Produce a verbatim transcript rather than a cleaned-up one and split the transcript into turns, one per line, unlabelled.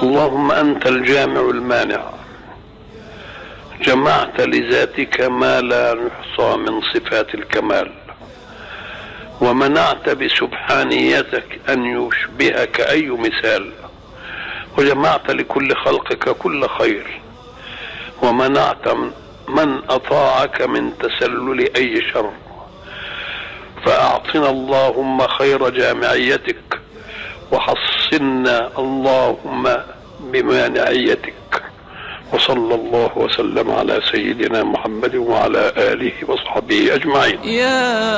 اللهم أنت الجامع المانع، جمعت لذاتك ما لا نحصى من صفات الكمال، ومنعت بسبحانيتك أن يشبهك أي مثال، وجمعت لكل خلقك كل خير، ومنعت من أطاعك من تسلل أي شر. فأعطنا اللهم خير جامعيتك، وحصنا اللهم بمانعيتك. وصلى الله وسلم على سيدنا محمد وعلى آله وصحبه أجمعين.